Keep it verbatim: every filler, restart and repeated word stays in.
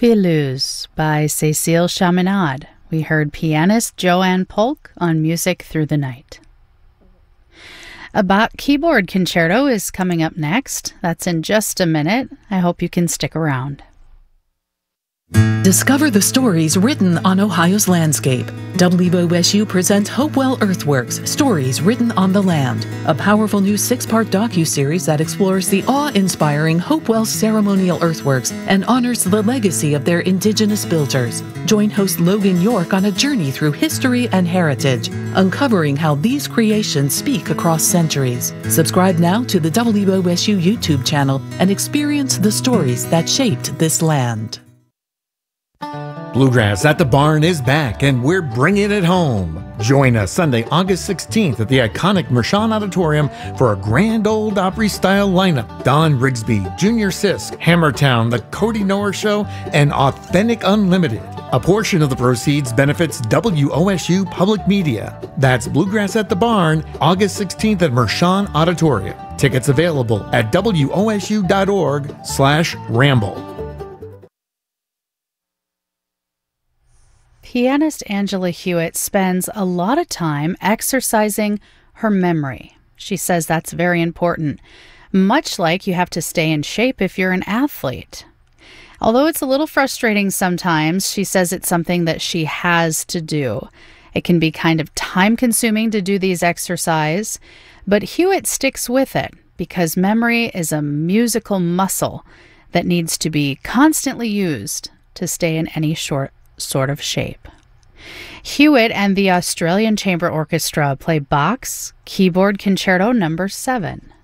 Filus by Cécile Chaminade. We heard pianist Joanne Polk on Music Through the Night. A Bach keyboard concerto is coming up next. That's in just a minute. I hope you can stick around. Discover the stories written on Ohio's landscape. W O S U presents Hopewell Earthworks, Stories Written on the Land, a powerful new six-part docu-series that explores the awe-inspiring Hopewell ceremonial earthworks and honors the legacy of their indigenous builders. Join host Logan York on a journey through history and heritage, uncovering how these creations speak across centuries. Subscribe now to the W O S U YouTube channel and experience the stories that shaped this land. Bluegrass at the Barn is back, and we're bringing it home. Join us Sunday, August sixteenth at the iconic Mershon Auditorium for a grand old Opry-style lineup. Don Rigsby, Junior Sisk, Hammertown, The Cody Noer Show, and Authentic Unlimited. A portion of the proceeds benefits W O S U Public Media. That's Bluegrass at the Barn, August sixteenth at Mershon Auditorium. Tickets available at W O S U dot org slash ramble. Pianist Angela Hewitt spends a lot of time exercising her memory. She says that's very important, much like you have to stay in shape if you're an athlete. Although it's a little frustrating sometimes, she says it's something that she has to do. It can be kind of time-consuming to do these exercises, but Hewitt sticks with it because memory is a musical muscle that needs to be constantly used to stay in any short sort of shape. Hewitt and the Australian Chamber Orchestra play Bach's Keyboard Concerto number seven.